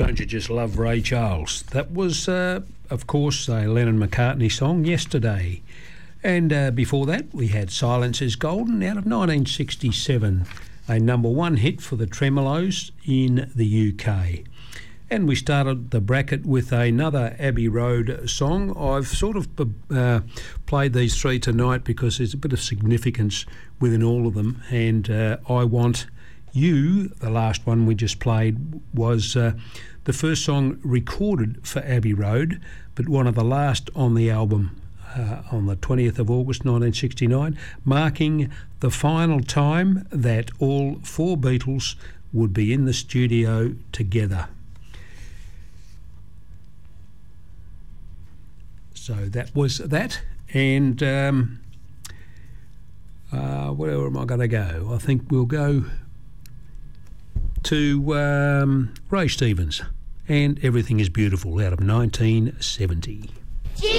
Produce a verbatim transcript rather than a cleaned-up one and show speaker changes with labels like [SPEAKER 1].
[SPEAKER 1] Don't You Just Love Ray Charles? That was, uh, of course, a Lennon-McCartney song, Yesterday. And uh, before that, we had Silence is Golden out of nineteen sixty-seven, a number one hit for the Tremolos in the U K. And we started the bracket with another Abbey Road song. I've sort of uh, played these three tonight because there's a bit of significance within all of them. And uh, I Want You, the last one we just played, was uh, the first song recorded for Abbey Road, but one of the last on the album uh, on the twentieth of August nineteen sixty-nine, marking the final time that all four Beatles would be in the studio together. So that was that, and um, uh, where am I going to go? I think we'll go to um, Ray Stevens and Everything is Beautiful out of nineteen seventy.